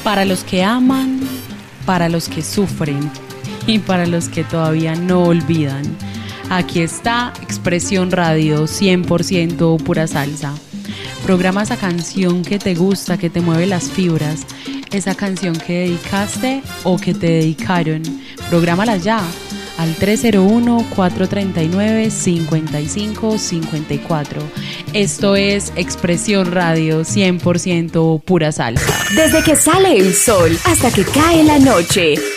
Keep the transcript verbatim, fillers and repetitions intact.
Para los que aman, para los que sufren y para los que todavía no olvidan. Aquí está Expresión Radio, cien por ciento pura salsa. Programa esa canción que te gusta, que te mueve las fibras, esa canción que dedicaste o que te dedicaron. Prográmala ya al tres cero uno, cuatro tres nueve, cinco cinco cinco cuatro. Esto es Expresión Radio, cien por ciento pura salsa. Desde que sale el sol hasta que cae la noche,